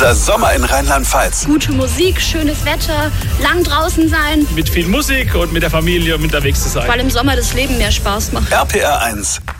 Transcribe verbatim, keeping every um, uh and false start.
Unser Sommer in Rheinland-Pfalz. Gute Musik, schönes Wetter, lang draußen sein. Mit viel Musik und mit der Familie unterwegs zu sein. Weil im Sommer das Leben mehr Spaß macht. R P R eins